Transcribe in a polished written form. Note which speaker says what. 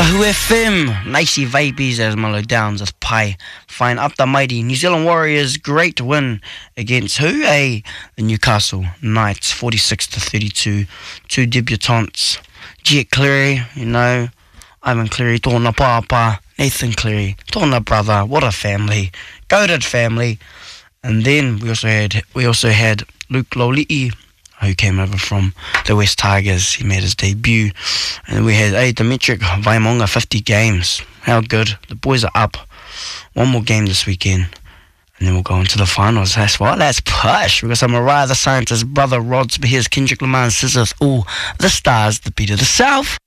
Speaker 1: Tahu FM, Nicey Vapes as Mallow Downs as Pai. Fine up the mighty New Zealand Warriors, great win against who? The Newcastle Knights, 46-32. Two debutantes, Jet Cleary, Ivan Cleary, tōna pāpā, Nathan Cleary, tōna brother, what a family, goated family. And then we also had Luke Loli'i, who came over from the West Tigers. He made his debut. And we had Dimitri Vaimonga, 50 games. How good. The boys are up. One more game this weekend. And then we'll go into the finals. That's what? Let's push. We've got some Mariah the Scientist, Brother Rods, but here's Kendrick Lamar and Scissors. Ooh, the Stars, the beat of the South.